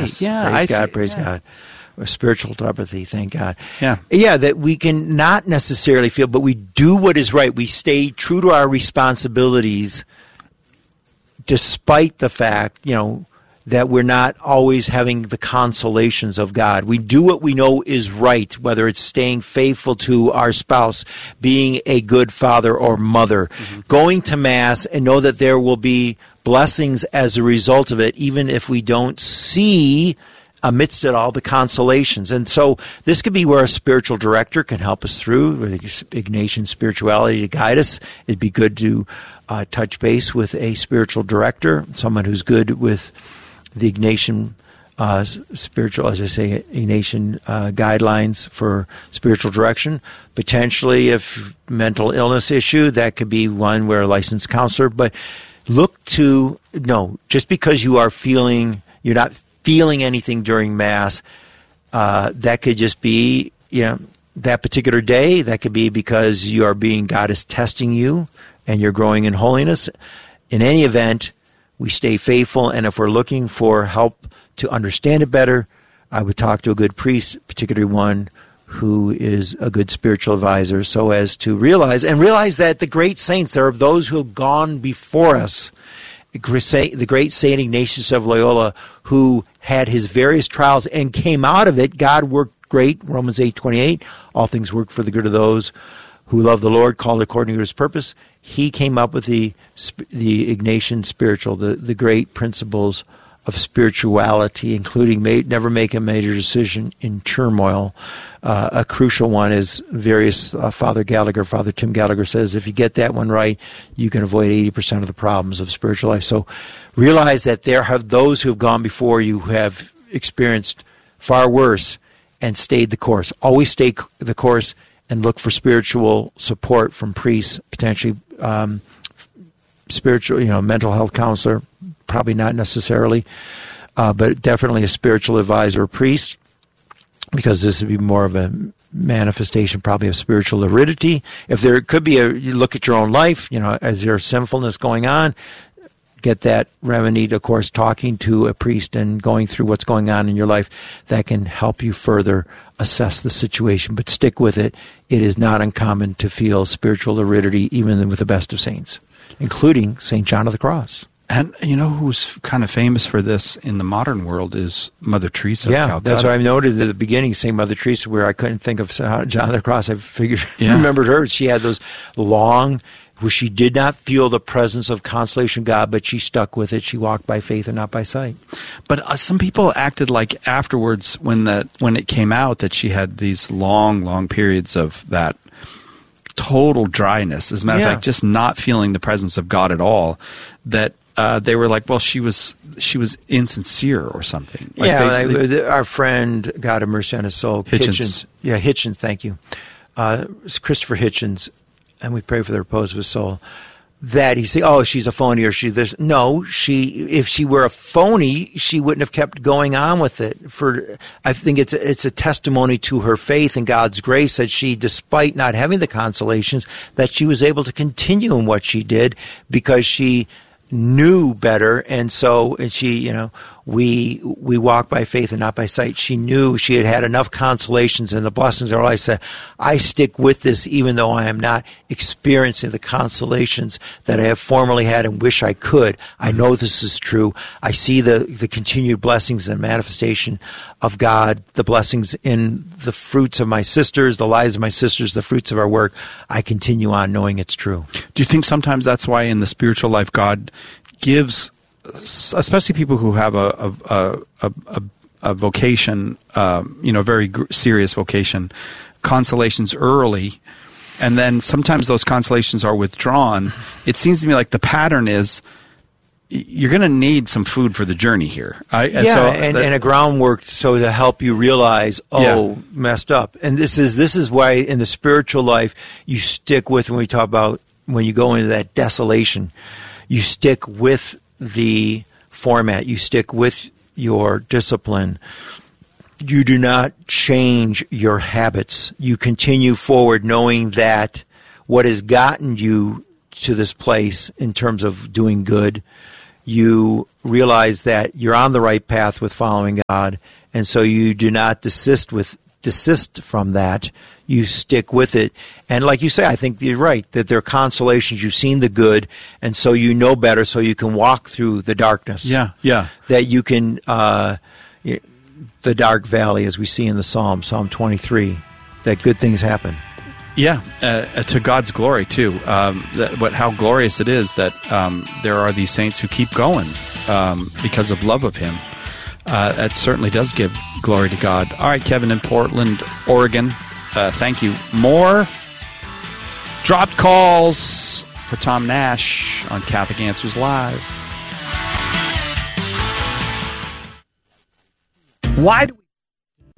Yes. Yeah. Praise God. Or spiritual telepathy, thank God. Yeah. Yeah, that we can not necessarily feel, but we do what is right. We stay true to our responsibilities despite the fact, that we're not always having the consolations of God. We do what we know is right, whether it's staying faithful to our spouse, being a good father or mother, going to Mass and know that there will be blessings as a result of it, even if we don't see amidst it all the consolations. And so this could be where a spiritual director can help us through, with Ignatian spirituality to guide us. It'd be good to touch base with a spiritual director, someone who's good with the Ignatian spiritual, as I say, Ignatian guidelines for spiritual direction. Potentially, if mental illness issue, that could be one where a licensed counselor. But just because you're not feeling anything during Mass, that could just be, that particular day. That could be because God is testing you and you're growing in holiness. In any event, we stay faithful, and if we're looking for help to understand it better, I would talk to a good priest, particularly one who is a good spiritual advisor, so as to realize that the great saints, there are those who have gone before us. The great Saint Ignatius of Loyola, who had his various trials and came out of it. God worked great, Romans 8:28, all things work for the good of those who love the Lord, called according to his purpose. He came up with the Ignatian spiritual, the great principles of spirituality, including never make a major decision in turmoil. A crucial one is Father Tim Gallagher says, if you get that one right, you can avoid 80% of the problems of spiritual life. So realize that there have those who have gone before you who have experienced far worse and stayed the course. Always stay the course and look for spiritual support from priests, potentially spiritual, mental health counselor, probably not necessarily, but definitely a spiritual advisor or priest, because this would be more of a manifestation probably of spiritual aridity. If there could be you look at your own life, is there sinfulness going on? Get that remedied, of course, talking to a priest and going through what's going on in your life. That can help you further assess the situation, but stick with it. It is not uncommon to feel spiritual aridity, even with the best of saints, including St. John of the Cross. And who's kind of famous for this in the modern world is Mother Teresa of Calcutta. That's what I noted at the beginning, St. Mother Teresa, where I couldn't think of John of the Cross. I remembered her. She had those long, where she did not feel the presence of consolation of God, but she stuck with it. She walked by faith and not by sight. But some people acted like afterwards, when it came out that she had these long periods of that total dryness, as a matter of fact, just not feeling the presence of God at all, that they were like, well, she was insincere or something. Like our friend, God have mercy on his soul, Hitchens. Yeah, Hitchens, thank you. It's Christopher Hitchens, and we pray for the repose of his soul. That you say, oh, she's a phony or she this. No, if she were a phony, she wouldn't have kept going on with it. I think it's a testimony to her faith and God's grace that she, despite not having the consolations, that she was able to continue in what she did because she knew better. And she, we walk by faith and not by sight. She knew she had enough consolations and the blessings of her life. Said, I stick with this even though I am not experiencing the consolations that I have formerly had and wish I could. I know this is true. I see the continued blessings and manifestation of God, the blessings in the fruits of my sisters, the lives of my sisters, the fruits of our work. I continue on knowing it's true. Do you think sometimes that's why in the spiritual life God gives, especially people who have a vocation, very serious vocation, consolations early, and then sometimes those consolations are withdrawn? It seems to me like the pattern is you're going to need some food for the journey here. And a groundwork so to help you realize, messed up. And this is why in the spiritual life you stick with, when we talk about when you go into that desolation, you stick with the format, you stick with your discipline. You do not change your habits. You continue forward knowing that what has gotten you to this place in terms of doing good you realize that you're on the right path with following God, and so you do not desist from that. You stick with it. And like you say, I think you're right, that there are consolations. You've seen the good, and so you know better, so you can walk through the darkness. Yeah, yeah. That you can, the dark valley, as we see in the Psalm 23, that good things happen. Yeah, to God's glory, too. How glorious it is that there are these saints who keep going because of love of Him. That certainly does give glory to God. All right, Kevin in Portland, Oregon, thank you. More dropped calls for Tom Nash on Catholic Answers Live. Why do